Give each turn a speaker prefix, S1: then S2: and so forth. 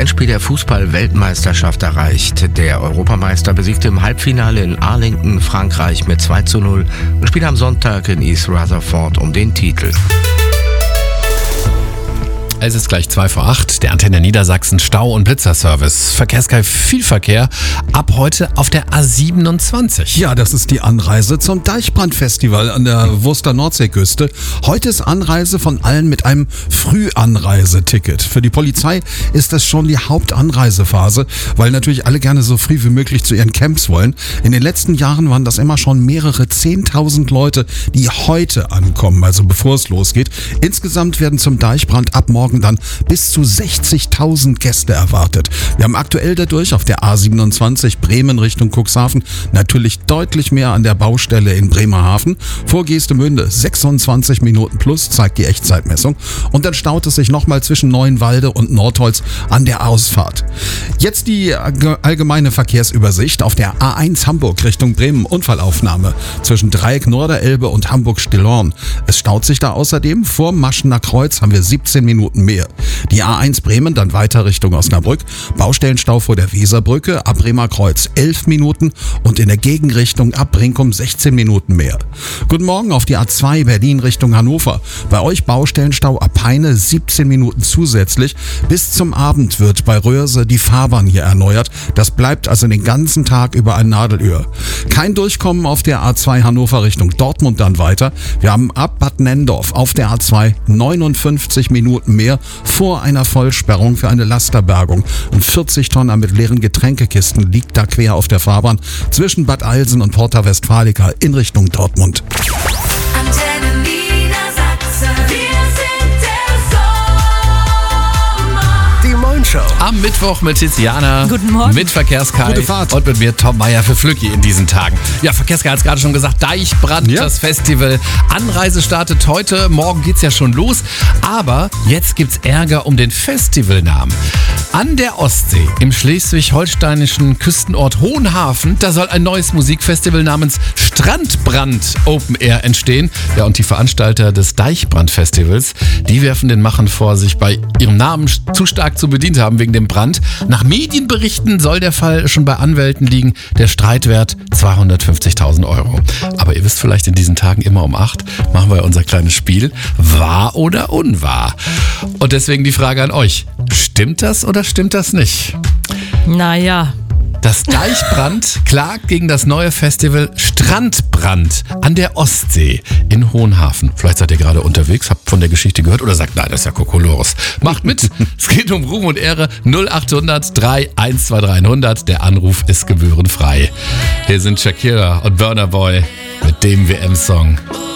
S1: Endspiel der Fußball-Weltmeisterschaft erreicht. Der Europameister besiegte im Halbfinale in Arlington Frankreich mit 2:0 und spielt am Sonntag in East Rutherford um den Titel.
S2: Es ist gleich 7:45, der Antenne Niedersachsen Stau- und Blitzerservice. Verkehrskai viel Verkehr, ab heute auf der A27.
S3: Ja, das ist die Anreise zum Deichbrand-Festival an der Wurster Nordseeküste. Heute ist Anreise von allen mit einem Frühanreiseticket. Für die Polizei ist das schon die Hauptanreisephase, weil natürlich alle gerne so früh wie möglich zu ihren Camps wollen. In den letzten Jahren waren das immer schon mehrere 10.000 Leute, die heute ankommen, also bevor es losgeht. Insgesamt werden zum Deichbrand ab morgen dann bis zu 60.000 Gäste erwartet. Wir haben aktuell dadurch auf der A27 Bremen Richtung Cuxhaven natürlich deutlich mehr an der Baustelle in Bremerhaven. Vor Geestemünde 26 Minuten plus, zeigt die Echtzeitmessung. Und dann staut es sich nochmal zwischen Neuenwalde und Nordholz an der Ausfahrt. Jetzt die allgemeine Verkehrsübersicht auf der A1 Hamburg Richtung Bremen. Unfallaufnahme zwischen Dreieck Norderelbe und Hamburg-Stillorn. Es staut sich da außerdem. Vor Maschener Kreuz haben wir 17 Minuten mehr. Die A1 Bremen dann weiter Richtung Osnabrück. Baustellenstau vor der Weserbrücke ab Bremerkreuz 11 Minuten und in der Gegenrichtung ab Brinkum 16 Minuten mehr. Guten Morgen auf die A2 Berlin Richtung Hannover. Bei euch Baustellenstau ab Peine 17 Minuten zusätzlich. Bis zum Abend wird bei Röhrse die Fahrbahn hier erneuert. Das bleibt also den ganzen Tag über ein Nadelöhr. Kein Durchkommen auf der A2 Hannover Richtung Dortmund dann weiter. Wir haben ab Bad Nenndorf auf der A2 59 Minuten mehr vor einer Vollsperrung für eine Lasterbergung. Ein 40-Tonner mit leeren Getränkekisten liegt da quer auf der Fahrbahn zwischen Bad Eilsen und Porta Westfalica in Richtung Dortmund.
S4: Antenne Niedersachsen, wir sind der Sommer.
S5: Die Moin-Show.
S2: Am Mittwoch mit Tiziana.
S6: Guten Morgen.
S2: Mit Verkehrskai.
S3: Gute Fahrt.
S2: Und mit mir Tom Meyer für Flücki in diesen Tagen. Ja, Verkehrskai hat es gerade schon gesagt. Deichbrand,
S3: Ja.
S2: Das Festival. Anreise startet heute. Morgen geht's ja schon los. Aber jetzt gibt's Ärger um den Festivalnamen. An der Ostsee, im schleswig-holsteinischen Küstenort Hohenhafen, da soll ein neues Musikfestival namens Strandbrand Open Air entstehen. Ja, und die Veranstalter des Deichbrand-Festivals, die werfen den Machern vor, sich bei ihrem Namen zu stark zu bedient haben wegen dem Brand. Nach Medienberichten soll der Fall schon bei Anwälten liegen. Der Streitwert 250.000 Euro. Aber ihr wisst vielleicht, in diesen Tagen immer um 8 machen wir unser kleines Spiel. Wahr oder unwahr? Und deswegen die Frage an euch. Stimmt das oder stimmt das nicht?
S6: Naja,
S2: Das Deichbrand klagt gegen das neue Festival Strandbrand an der Ostsee in Hohenhafen. Vielleicht seid ihr gerade unterwegs, habt von der Geschichte gehört oder sagt, nein, das ist ja Kokolores. Macht mit, es geht um Ruhm und Ehre. 0800 312 300. Der Anruf ist gebührenfrei. Hier sind Shakira und Burna Boy mit dem WM-Song.